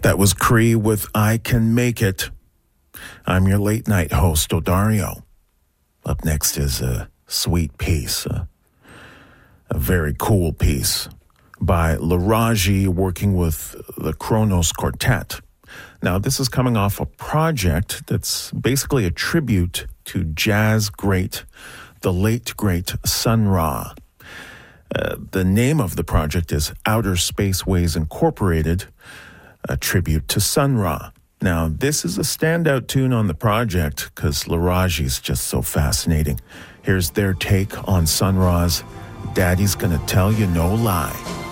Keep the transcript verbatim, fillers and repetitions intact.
That was Cree with I Can Make It. I'm your late night host, Odario. Up next is a sweet piece, a, a very cool piece by Laraji working with the Kronos Quartet. Now, this is coming off a project that's basically a tribute to jazz great, the late great Sun Ra. Uh, the name of the project is Outer Spaceways Incorporated, a tribute to Sun Ra. Now, this is a standout tune on the project because Laraji's just so fascinating. Here's their take on Sun Ra's Daddy's Gonna Tell You No Lie.